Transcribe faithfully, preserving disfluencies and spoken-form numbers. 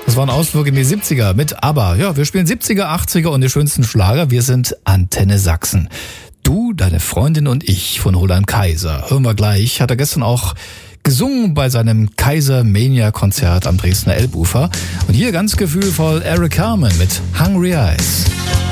Das waren Ausflüge in die siebziger mit ABBA. Ja, wir spielen siebziger, achtziger und die schönsten Schlager. Wir sind Antenne Sachsen. Du, deine Freundin und ich von Roland Kaiser. Hören wir gleich. Hat er gestern auch gesungen bei seinem Kaiser Mania Konzert am Dresdner Elbufer. Und hier ganz gefühlvoll Eric Carmen mit Hungry Eyes.